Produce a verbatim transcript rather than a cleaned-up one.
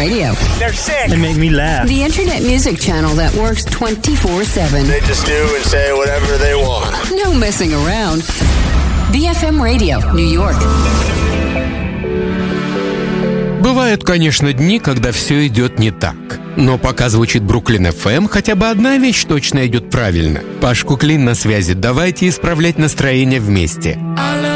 Radio. They're sick. They make me laugh. The internet music channel that works twenty-four seven. They just do and say whatever they want. No messing around. би эф эм Radio, New York. Бывают, конечно, дни, когда все идет не так. Но пока звучит Бруклин эф эм, хотя бы одна вещь точно идет правильно. Паш Куклин на связи. Давайте исправлять настроение вместе.